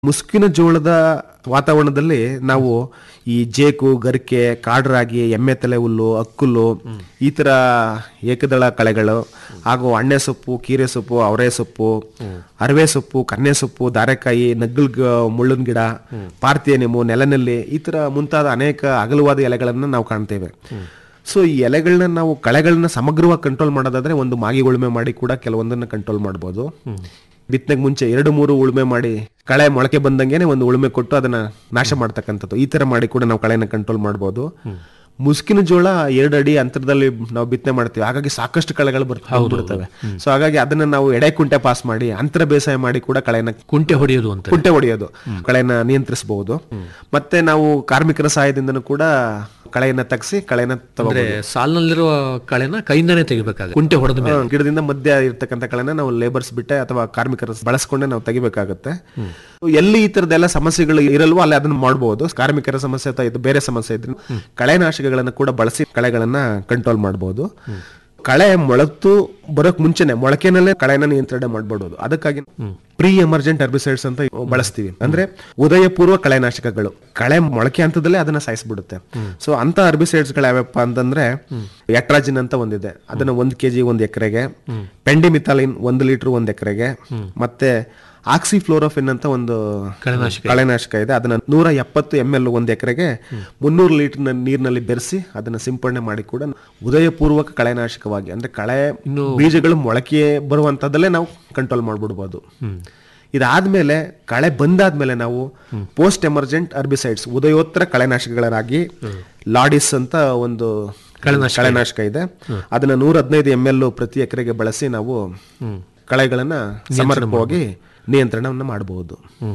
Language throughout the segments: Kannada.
ಮುಸ್ಕಿನ ಜೋಳದ ವಾತಾವರಣದಲ್ಲಿ ನಾವು ಈ ಜೇಕು, ಗರಿಕೆ, ಕಾಡ್ರಾಗಿ, ಎಮ್ಮೆ ತಲೆ ಹುಲ್ಲು, ಅಕ್ಕುಲ್ಲು, ಈ ತರ ಏಕದಳ ಕಳೆಗಳು ಹಾಗೂ ಅಣ್ಣೆ ಸೊಪ್ಪು, ಕೀರೆ ಸೊಪ್ಪು, ಅವರೆ ಸೊಪ್ಪು, ಅರವೆ ಸೊಪ್ಪು, ಕನ್ನೆ ಸೊಪ್ಪು, ದಾರೆಕಾಯಿ, ನಗ್ಗಲ್ ಮುಳ್ಳಿನ ಗಿಡ, ಪಾರ್ಥಿಯನಿಮು, ನೆಲನೆಲ್ಲಿ, ಈ ತರ ಮುಂತಾದ ಅನೇಕ ಅಗಲವಾದ ಎಲೆಗಳನ್ನು ನಾವು ಕಾಣ್ತೇವೆ. ಸೊ ಈ ಎಲೆಗಳನ್ನ ನಾವು ಕಳೆಗಳನ್ನ ಸಮಗ್ರವಾಗಿ ಕಂಟ್ರೋಲ್ ಮಾಡೋದಾದ್ರೆ ಒಂದು ಮಾಗಿ ಉಳುಮೆ ಮಾಡಿ ಕೂಡ ಕೆಲವೊಂದನ್ನ ಕಂಟ್ರೋಲ್ ಮಾಡ್ಬೋದು. ಬಿತ್ತನೆಗೆ ಮುಂಚೆ 2-3 ಉಳುಮೆ ಮಾಡಿ ಕಳೆ ಮೊಳಕೆ ಬಂದಂಗೆನೆ ಒಂದು ಉಳುಮೆ ಕೊಟ್ಟು ಅದನ್ನ ನಾಶ ಮಾಡ್ತಕ್ಕಂಥದ್ದು, ಈ ತರ ಮಾಡಿ ಕೂಡ ನಾವು ಕಳೆನ ಕಂಟ್ರೋಲ್ ಮಾಡ್ಬೋದು. ಮುಸ್ಕಿನ ಜೋಳ 2 ಅಡಿ ಅಂತರದಲ್ಲಿ ನಾವು ಬಿತ್ತನೆ ಮಾಡ್ತೀವಿ, ಹಾಗಾಗಿ ಸಾಕಷ್ಟು ಕಳೆಗಳು ಬಿಡ್ತವೆ. ಸೊ ಹಾಗಾಗಿ ಅದನ್ನ ನಾವು ಎಡೆ ಕುಂಟೆ ಪಾಸ್ ಮಾಡಿ ಅಂತರ ಬೇಸಾಯ ಮಾಡಿ ಕೂಡ ಕಳೆನ ಕುಂಟೆ ಹೊಡೆಯೋದು ಕಳೆನ ನಿಯಂತ್ರಿಸಬಹುದು. ಮತ್ತೆ ನಾವು ಕಾರ್ಮಿಕರ ಸಹಾಯದಿಂದನೂ ಕೂಡ ಕಳೆಯನ್ನ ತಗ್ಸಿ ಕಳೆನ ಸಾಲಿನಲ್ಲಿರುವ ಕಳೆನ ಕೈಯಿಂದಾನೇ ತೆಗಿಬೇಕಾಗುತ್ತೆ. ಕುಂಟೆ ಹೊಡೆದ ಮೇಲೆ ಗಿಡದಿಂದ ಮಧ್ಯ ಇರ್ತಕ್ಕಂಥ ಕಳೆನ ನಾವು ಲೇಬರ್ಸ್ ಬಿಟ್ಟೆ ಅಥವಾ ಕಾರ್ಮಿಕರ ಬಳಸ್ಕೊಂಡೆ ನಾವು ತೆಗಿಬೇಕಾಗತ್ತೆ. ಎಲ್ಲಿ ಈ ತರದೆಲ್ಲ ಸಮಸ್ಯೆಗಳು ಇರಲ್ವೋ ಅಲ್ಲಿ ಅದನ್ನ ಮಾಡಬಹುದು. ಕಾರ್ಮಿಕರ ಸಮಸ್ಯೆ ಅಥವಾ ಇದು ಬೇರೆ ಸಮಸ್ಯೆ ಇದ್ರೆ ಕಳೆನಾಶಕಗಳನ್ನ ಕೂಡ ಬಳಸಿ ಕಳೆಗಳನ್ನ ಕಂಟ್ರೋಲ್ ಮಾಡಬಹುದು. ಕಳೆ ಮೊಳತು ಬರೋಕ್ ಮುಂಚೆನೆ ಮೊಳಕೆನಲ್ಲೇ ಕಳೆನ ನಿಯಂತ್ರಣ ಮಾಡ್ಬಿಡೋದು. ಅದಕ್ಕಾಗಿ ಪ್ರೀ ಎಮರ್ಜೆಂಟ್ ಹರ್ಬಿಸೈಡ್ಸ್ ಅಂತ ಬಳಸ್ತೀವಿ. ಅಂದ್ರೆ ಉದಯ ಪೂರ್ವ ಕಳೆನಾಶಕಗಳು ಕಳೆ ಮೊಳಕೆ ಹಂತದಲ್ಲೇ ಅದನ್ನ ಸಾಯಿಸ್ಬಿಡುತ್ತೆ. ಸೊ ಅಂತ ಹರ್ಬಿಸೈಡ್ಸ್ ಗಳು ಯಾವ್ಯಾವಪ್ಪ ಅಂತಂದ್ರೆ ಎಟ್ರಾಜಿನ್ ಅಂತ ಒಂದಿದೆ, ಅದನ್ನ 1 kg 1 ಎಕರೆಗೆ, ಪೆಂಡಿಮಿಥಾಲಿನ್ 1 ಲೀಟರ್ 1 ಎಕರೆಗೆ, ಮತ್ತೆ ಆಕ್ಸಿಫ್ಲೋರೋಫಿನ್ ಅಂತ ಒಂದು ಕಳೆನಾಶಕ ಇದೆ, ಅದನ್ನ 170 ml 1 ಎಕರೆಗೆ 300 ಲೀಟರ್ ನೀರಿನಲ್ಲಿ ಬೆರೆಸಿ ಅದನ್ನ ಸಿಂಪಡಣೆ ಮಾಡಿ ಕೂಡ ಉದಯ ಪೂರ್ವಕ ಕಳೆನಾಶಕವಾಗಿ ಅಂದ್ರೆ ಕಳೆ ಬೀಜಗಳು ಮೊಳಕೆ ಬರುವಂತದಲ್ಲೇ ನಾವು ಕಂಟ್ರೋಲ್ ಮಾಡ್ಬಿಡ್ಬೋದು. ಇದಾದ್ಮೇಲೆ ಕಳೆ ಬಂದಾದ್ಮೇಲೆ ನಾವು ಪೋಸ್ಟ್ ಎಮರ್ಜೆಂಟ್ ಹರ್ಬಿಸೈಡ್ಸ್ ಉದಯೋತ್ತರ ಕಳೆನಾಶಕಗಳಾಗಿ ಲಾಡಿಸ್ ಅಂತ ಒಂದು ಕಳೆನಾಶಕ ಇದೆ, ಅದನ್ನ 115 ml ಪ್ರತಿ ಎಕರೆಗೆ ಬಳಸಿ ನಾವು ಕಳೆಗಳನ್ನ ಸಮರ್ಪಕವಾಗಿ ನಿಯಂತ್ರಣವನ್ನು ಮಾಡಬಹುದು.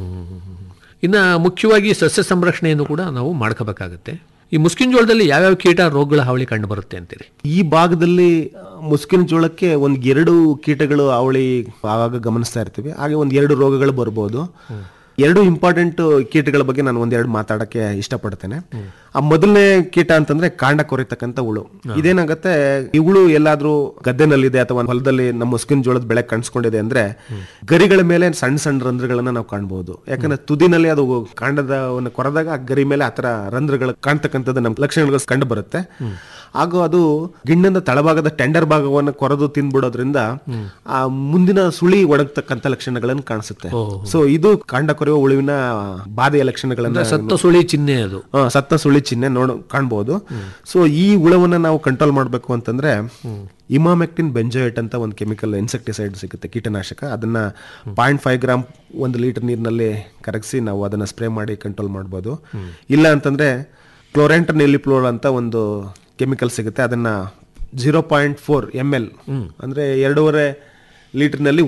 ಇನ್ನು ಮುಖ್ಯವಾಗಿ ಸಸ್ಯ ಸಂರಕ್ಷಣೆಯನ್ನು ಕೂಡ ನಾವು ಮಾಡ್ಕೋಬೇಕಾಗುತ್ತೆ. ಈ ಮುಸ್ಕಿನ ಜೋಳದಲ್ಲಿ ಯಾವ್ಯಾವ ಕೀಟ ರೋಗಗಳ ಹಾವಳಿ ಕಂಡು ಬರುತ್ತೆ ಅಂತೀರಿ? ಈ ಭಾಗದಲ್ಲಿ ಮುಸ್ಕಿನ ಜೋಳಕ್ಕೆ 1-2 ಕೀಟಗಳು ಹಾವಳಿ ಆಗಾಗ ಗಮನಿಸ್ತಾ ಇರ್ತೀವಿ. ಹಾಗೆ 1-2 ರೋಗಗಳು ಬರ್ಬೋದು. 2 ಇಂಪಾರ್ಟೆಂಟ್ ಕೀಟಗಳ ಬಗ್ಗೆ ನಾನು 1-2 ಮಾತಾಡಕ್ಕೆ ಇಷ್ಟಪಡ್ತೇನೆ. ಆ ಮೊದಲನೇ ಕೀಟ ಅಂತಂದ್ರೆ ಕಾಂಡ ಕೊರಿತಕ್ಕಂಥ ಹುಳು. ಇದೇನಾಗತ್ತೆ, ಈ ಹುಳು ಎಲ್ಲಾದ್ರೂ ಗದ್ದೆನಲ್ಲಿದೆ ಅಥವಾ ಹೊಲದಲ್ಲಿ ನಮ್ಮ ಮುಸ್ಕಿನ ಜೋಳದ ಬೆಳೆ ಕಾಣಿಸ್ಕೊಂಡಿದೆ ಅಂದ್ರೆ ಗರಿಗಳ ಮೇಲೆ ಸಣ್ಣ ಸಣ್ಣ ರಂಧ್ರಗಳನ್ನ ನಾವು ಕಾಣಬಹುದು. ಯಾಕಂದ್ರೆ ತುದಿನಲ್ಲಿ ಅದು ಕಾಂಡದವನ್ನು ಕೊರೆದಾಗ ಆ ಗರಿ ಮೇಲೆ ಆತರ ರಂಧ್ರಗಳು ಕಾಣ್ತಕ್ಕಂಥದ್ದು ನಮ್ಮ ಲಕ್ಷಣಗಳು ಕಂಡು ಬರುತ್ತೆ. ಹಾಗೂ ಅದು ಗಿಣ್ಣದ ತಳಭಾಗದ ಟೆಂಡರ್ ಭಾಗವನ್ನು ಕೊರೆದು ತಿಂದ್ಬಿಡೋದ್ರಿಂದ ಆ ಮುಂದಿನ ಸುಳಿ ಒಣಗ್ತಕ್ಕಂಥ ಲಕ್ಷಣಗಳನ್ನು ಕಾಣಿಸುತ್ತೆ. ಸೊ ಇದು ಕಾಂಡ ಕೊರೆಯುವ ಹುಳುವಿನ ಬಾಧೆಯ ಲಕ್ಷಣಗಳನ್ನ ಸತ್ತ ಸುಳಿ ಚಿಹ್ನೆ, ಅದು ಸತ್ತ ಸುಳಿ ಚಿಹ್ನೆ ಕಾಣ್ಬಹುದು. ಸೊ ಈ ಹುಳವನ್ನ ನಾವು ಕಂಟ್ರೋಲ್ ಮಾಡ್ಬೇಕು ಅಂತಂದ್ರೆ ಇಮಾಮೆಕ್ಟಿನ್ ಬೆಂಜೋಯೇಟ್ ಅಂತ ಒಂದು ಕೆಮಿಕಲ್ ಇನ್ಸೆಕ್ಟಿಸೈಡ್ ಸಿಗುತ್ತೆ, ಕೀಟನಾಶಕ. ಅದನ್ನ 0.5 ಗ್ರಾಮ್ 1 ಲೀಟರ್ ನೀರಿನಲ್ಲಿ ಕರಗಿಸಿ ನಾವು ಅದನ್ನ ಸ್ಪ್ರೇ ಮಾಡಿ ಕಂಟ್ರೋಲ್ ಮಾಡ್ಬೋದು. ಇಲ್ಲ ಅಂತಂದ್ರೆ ಕ್ಲೋರೆಂಟರ್ ನೆಲಿಪ್ಲೋರ್ ಅಂತ ಒಂದು ಕೆಮಿಕಲ್ ಸಿಗುತ್ತೆ, ಅದನ್ನ 0.4 ml ಅಂದ್ರೆ 2.5 ಲೀಟರ್ನಲ್ಲಿ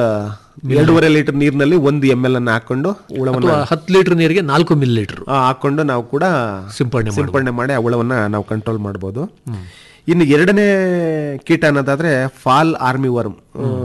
2.5 ಲೀಟರ್ ನೀರಿನಲ್ಲಿ 1 ml ಅನ್ನ ಹಾಕೊಂಡು ಹುಳವನ್ನ 10 ಲೀಟರ್ ನೀರಿಗೆ 4 ml ಹಾಕೊಂಡು ನಾವು ಕೂಡ ಸಿಂಪಡಣೆ ಮಾಡಿ ಆ ಹುಳವನ್ನ ನಾವು ಕಂಟ್ರೋಲ್ ಮಾಡಬಹುದು. ಇನ್ನು 2ನೇ ಕೀಟ ಅನ್ನೋದಾದ್ರೆ ಫಾಲ್ ಆರ್ಮಿ ವರ್ಮ್,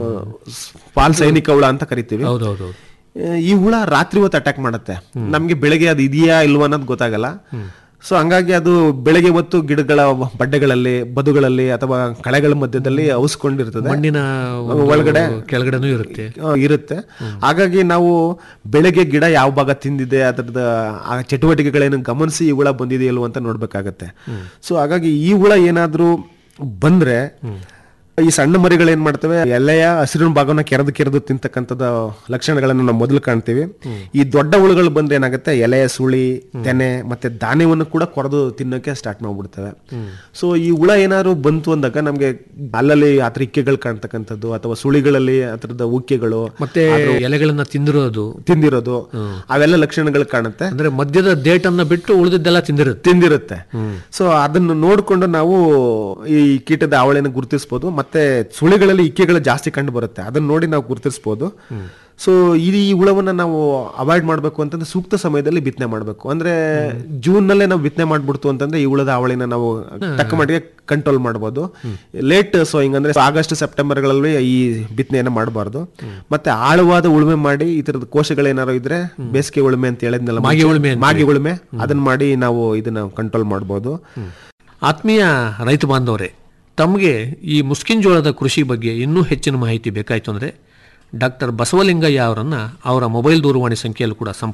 ಫಾಲ್ ಸೈನಿಕ ಹುಳ ಅಂತ ಕರಿತೀವಿ. ಈ ಹುಳ ರಾತ್ರಿ ಹೊತ್ತು ಅಟ್ಯಾಕ್ ಮಾಡುತ್ತೆ. ನಮ್ಗೆ ಬೆಳಗ್ಗೆ ಅದು ಇದೆಯಾ ಇಲ್ವಾ ಅನ್ನೋದು ಗೊತ್ತಾಗಲ್ಲ. ಸೊ ಹಂಗಾಗಿ ಅದು ಬೆಳಗ್ಗೆ ಹೊತ್ತು ಗಿಡಗಳ ಬಡ್ಡೆಗಳಲ್ಲಿ, ಬದುಗಳಲ್ಲಿ ಅಥವಾ ಕಳೆಗಳ ಮಧ್ಯದಲ್ಲಿ ಔಸ್ಕೊಂಡಿರ್ತದೆ, ಮಣ್ಣಿನ ಒಳಗಡೆ ಕೆಳಗಡೆನೂ ಇರುತ್ತೆ. ಹಾಗಾಗಿ ನಾವು ಬೆಳಗ್ಗೆ ಗಿಡ ಯಾವ ಭಾಗ ತಿಂದಿದೆ ಅದರದ ಆ ಚಟುವಟಿಕೆಗಳೇನು ಗಮನಿಸಿ ಈ ಹುಳ ಬಂದಿದೆಯಲ್ವ ಅಂತ ನೋಡ್ಬೇಕಾಗತ್ತೆ. ಸೊ ಹಾಗಾಗಿ ಈ ಹುಳ ಏನಾದ್ರೂ ಬಂದ್ರೆ ಈ ಸಣ್ಣ ಮರಿಗಳು ಏನ್ ಮಾಡ್ತವೆ, ಎಲೆಯ ಹಸಿರಿನ ಭಾಗವನ್ನ ಕೆರೆದು ತಿಂತಕ್ಕಂಥದ್ದು ಲಕ್ಷಣಗಳನ್ನು ನಾವು ಮೊದಲು ಕಾಣ್ತೀವಿ. ಈ ದೊಡ್ಡ ಹುಳುಗಳು ಬಂದ್ರೆ ಏನಾಗುತ್ತೆ, ಎಲೆಯ ಸುಳಿ, ತೆನೆ ಮತ್ತೆ ಧಾನ್ಯವನ್ನು ಕೂಡ ಕೊರೆದು ತಿನ್ನೋಕೆ ಸ್ಟಾರ್ಟ್ ಮಾಡ್ಬಿಡ್ತವೆ. ಸೊ ಈ ಹುಳ ಏನಾದ್ರು ಬಂತು ಅಂದಾಗ ನಮ್ಗೆ ಅಲ್ಲಲ್ಲಿ ಆತರ ಇಕ್ಕೆಗಳು ಕಾಣ್ತಕ್ಕಂಥದ್ದು ಅಥವಾ ಸುಳಿಗಳಲ್ಲಿ ಆತರದ ಉಕ್ಕೆಗಳು ಮತ್ತೆ ಎಲೆಗಳನ್ನ ತಿಂದಿರೋದು ಅವೆಲ್ಲ ಲಕ್ಷಣಗಳು ಕಾಣುತ್ತೆ. ಅಂದ್ರೆ ಮಧ್ಯದ ಡೇಟನ್ನ ಬಿಟ್ಟು ಉಳಿದಿದ್ದೆಲ್ಲ ತಿಂದಿರುತ್ತೆ. ಸೊ ಅದನ್ನು ನೋಡ್ಕೊಂಡು ನಾವು ಈ ಕೀಟದ ಹಾವಳಿಯನ್ನು ಗುರುತಿಸಬಹುದು. ಮತ್ತೆ ಸುಳಿಗಳಲ್ಲಿ ಇಕ್ಕೆಗಳು ಜಾಸ್ತಿ ಕಂಡು ಬರುತ್ತೆ, ಅದನ್ನ ನೋಡಿ ನಾವು ಗುರುತಿಸಬಹುದು. ಸೊ ಈ ಹುಳವನ್ನ ನಾವು ಅವಾಯ್ಡ್ ಮಾಡ್ಬೇಕು ಅಂತಂದ್ರೆ ಸೂಕ್ತ ಸಮಯದಲ್ಲಿ ಬಿತ್ತನೆ ಮಾಡ್ಬೇಕು. ಅಂದ್ರೆ ಜೂನ್ ನಲ್ಲೇ ನಾವು ಬಿತ್ತನೆ ಮಾಡ್ಬಿಡ್ತು ಅಂತಂದ್ರೆ ಈ ಹುಳದ ಹಾವಳಿನ ನಾವು ತಕ್ಕ ಮಟ್ಟಿಗೆ ಕಂಟ್ರೋಲ್ ಮಾಡಬಹುದು. ಲೇಟ್ ಸೋಯಿಂಗ್ ಅಂದ್ರೆ ಆಗಸ್ಟ್ ಸೆಪ್ಟೆಂಬರ್ಗಳಲ್ಲಿ ಈ ಬಿತ್ತನೆಯನ್ನ ಮಾಡಬಾರ್ದು. ಮತ್ತೆ ಆಳವಾದ ಉಳುಮೆ ಮಾಡಿ ಈ ತರದ ಕೋಶಗಳೇನಾರು ಇದ್ರೆ ಬೇಸಿಗೆ ಉಳುಮೆ ಅಂತ ಹೇಳಿದ್ನಲ್ಲ, ಮಾಗಿ ಉಳುಮೆ, ಅದನ್ನ ಮಾಡಿ ನಾವು ಇದನ್ನ ಕಂಟ್ರೋಲ್ ಮಾಡಬಹುದು. ಆತ್ಮೀಯ ರೈತ ಬಾಂಧವರೇ, ತಮಗೆ ಈ ಮುಸ್ಕಿನ ಜೋಳದ ಕೃಷಿ ಬಗ್ಗೆ ಇನ್ನೂ ಹೆಚ್ಚಿನ ಮಾಹಿತಿ ಬೇಕಾಯಿತು ಅಂದರೆ ಡಾಕ್ಟರ್ ಬಸವಲಿಂಗಯ್ಯ ಅವರನ್ನು ಅವರ ಮೊಬೈಲ್ ದೂರವಾಣಿ ಸಂಖ್ಯೆಯಲ್ಲೂ ಕೂಡ